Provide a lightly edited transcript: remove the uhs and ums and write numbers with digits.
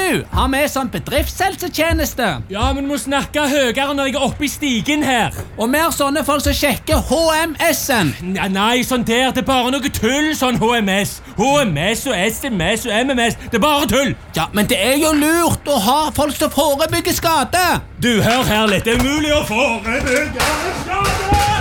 Du, har vi sånn bedriftshelsetjeneste? Ja, men du må snakke høyere når jeg er oppe i stigen her. Og mer sånne folk som sjekker HMS-en. Nei, sånn der, det er bare noe tull, sånn HMS. HMS og SMS og MMS, det er bare tull. Ja, men det er jo lurt å ha folk som forebygger skade. Du, hør her litt, det er mulig å forebygge skade!